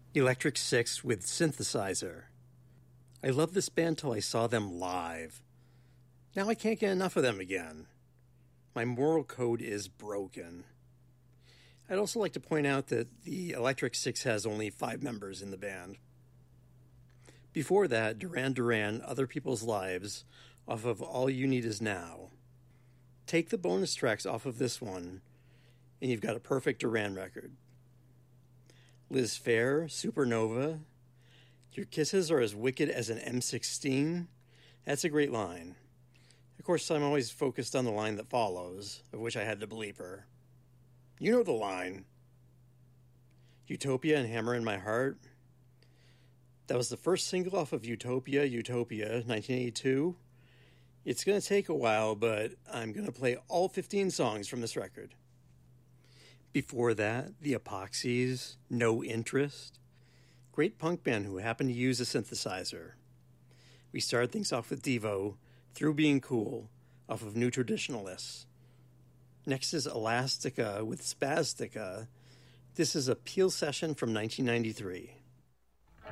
Electric Six with Synthesizer. I loved this band till I saw them live. Now I can't get enough of them again. My moral code is broken. I'd also like to point out that the Electric Six has only 5 members in the band. Before that, Duran Duran, Other People's Lives, off of All You Need Is Now. Take the bonus tracks off of this one, and you've got a perfect Duran record. Liz Phair, Supernova. Your kisses are as wicked as an M16. That's a great line. Of course, I'm always focused on the line that follows, of which I had to bleep her. You know the line. Utopia and Hammer in My Heart. That was the first single off of Utopia, 1982. It's going to take a while, but I'm going to play all 15 songs from this record. Before that, the Epoxies, No Interest. Great punk band who happened to use a synthesizer. We started things off with Devo, Through Being Cool, off of New Traditionalists. Next is Elastica with Spastica. This is a Peel session from 1993.